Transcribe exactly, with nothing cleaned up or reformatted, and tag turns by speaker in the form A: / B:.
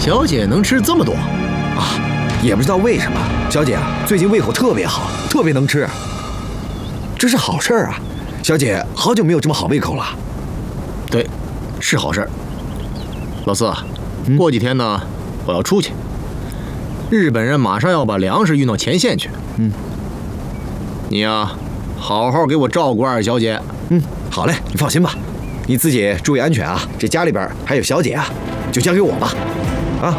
A: 小姐能吃这么多
B: 啊？也不知道为什么，小姐啊，最近胃口特别好，特别能吃。这是好事儿啊！小姐好久没有这么好胃口了。
A: 对，是好事儿。老四，嗯、过几天呢，我要出去。日本人马上要把粮食运到前线去。
B: 嗯，
A: 你呀，好好给我照顾二小姐。
B: 嗯，好嘞，你放心吧。你自己注意安全啊！这家里边还有小姐啊，就交给我吧。